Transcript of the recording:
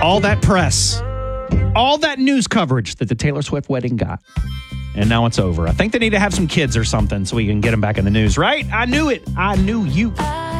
all that press, all that news coverage that the Taylor Swift wedding got. And now it's over. I think they need to have some kids or something so we can get them back in the news, right? I knew it. I knew you.